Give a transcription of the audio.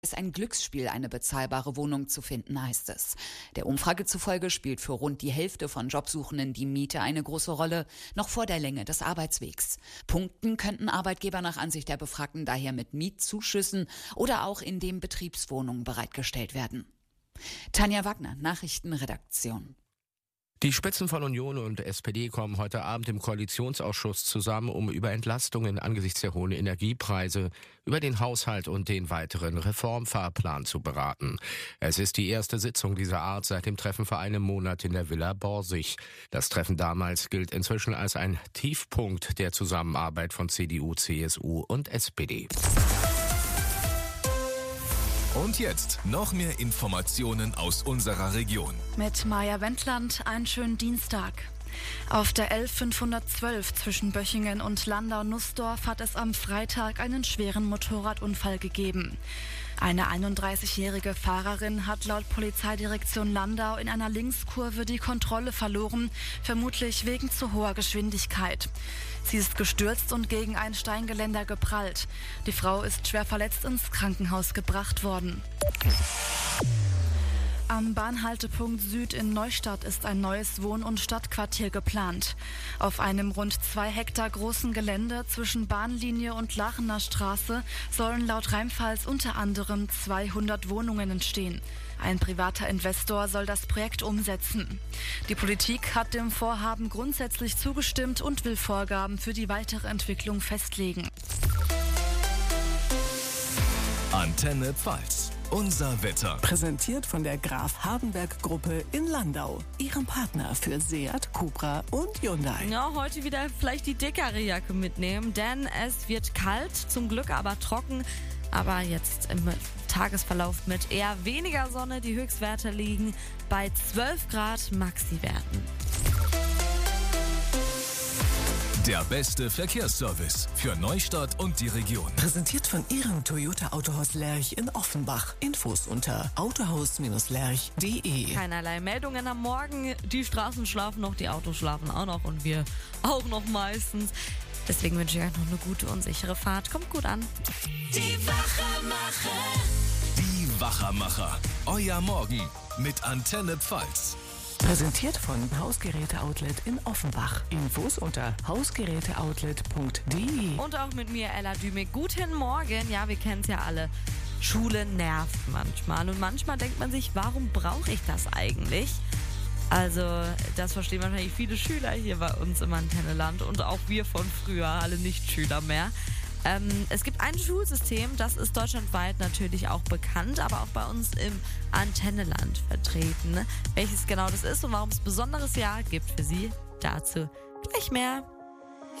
ist ein Glücksspiel, eine bezahlbare Wohnung zu finden, heißt es. Der Umfrage zufolge spielt für rund die Hälfte von Jobsuchenden die Miete eine große Rolle, noch vor der Länge des Arbeitswegs. Punkten könnten Arbeitgeber nach Ansicht der Befragten daher mit Mietzuschüssen oder auch indem Betriebswohnungen bereitgestellt werden. Tanja Wagner, Nachrichtenredaktion. Die Spitzen von Union und SPD kommen heute Abend im Koalitionsausschuss zusammen, um über Entlastungen angesichts der hohen Energiepreise, über den Haushalt und den weiteren Reformfahrplan zu beraten. Es ist die erste Sitzung dieser Art seit dem Treffen vor einem Monat in der Villa Borsig. Das Treffen damals gilt inzwischen als ein Tiefpunkt der Zusammenarbeit von CDU, CSU und SPD. Und jetzt noch mehr Informationen aus unserer Region. Mit Maja Wendland einen schönen Dienstag. Auf der L512 zwischen Böchingen und Landau-Nussdorf hat es am Freitag einen schweren Motorradunfall gegeben. Eine 31-jährige Fahrerin hat laut Polizeidirektion Landau in einer Linkskurve die Kontrolle verloren, vermutlich wegen zu hoher Geschwindigkeit. Sie ist gestürzt und gegen ein Steingeländer geprallt. Die Frau ist schwer verletzt ins Krankenhaus gebracht worden. Am Bahnhaltepunkt Süd in Neustadt ist ein neues Wohn- und Stadtquartier geplant. Auf einem rund 2 Hektar großen Gelände zwischen Bahnlinie und Laachener Straße sollen laut Rheinpfalz unter anderem 200 Wohnungen entstehen. Ein privater Investor soll das Projekt umsetzen. Die Politik hat dem Vorhaben grundsätzlich zugestimmt und will Vorgaben für die weitere Entwicklung festlegen. Antenne Pfalz. Unser Wetter. Präsentiert von der Graf Hardenberg Gruppe in Landau. Ihrem Partner für Seat, Cupra und Hyundai. Ja, heute wieder vielleicht die dickere Jacke mitnehmen, denn es wird kalt, zum Glück aber trocken. Aber jetzt im Tagesverlauf mit eher weniger Sonne. Die Höchstwerte liegen bei 12 Grad Maxi-Werten. Der beste Verkehrsservice für Neustadt und die Region. Präsentiert von Ihrem Toyota Autohaus Lerch in Offenbach. Infos unter autohaus-lerch.de. Keinerlei Meldungen am Morgen. Die Straßen schlafen noch, die Autos schlafen auch noch und wir auch noch meistens. Deswegen wünsche ich euch noch eine gute und sichere Fahrt. Kommt gut an. Die Wachermacher. Die Wachermacher. Euer Morgen mit Antenne Pfalz. Präsentiert von Hausgeräte-Outlet in Offenbach. Infos unter hausgeräteoutlet.de. Und auch mit mir, Ella Dümig. Guten Morgen. Ja, wir kennen es ja alle. Schule nervt manchmal. Und manchmal denkt man sich, warum brauche ich das eigentlich? Also, das verstehen wahrscheinlich viele Schüler hier bei uns im Antenneland und auch wir von früher, alle Nicht-Schüler mehr. Es gibt ein Schulsystem, das ist deutschlandweit natürlich auch bekannt, aber auch bei uns im Antenneland vertreten. Welches genau das ist und warum es ein besonderes Jahr gibt für Sie, dazu gleich mehr.